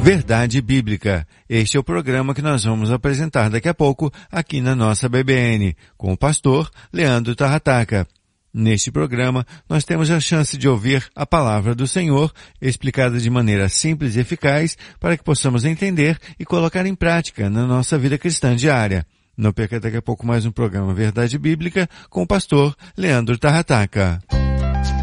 Verdade Bíblica. Este é o programa que nós vamos apresentar daqui a pouco aqui na nossa BBN, com o pastor Leandro Tarrataca. Neste programa, nós temos a chance de ouvir a palavra do Senhor, explicada de maneira simples e eficaz, para que possamos entender e colocar em prática na nossa vida cristã diária. Não perca daqui a pouco mais um programa Verdade Bíblica com o pastor Leandro Tarrataca.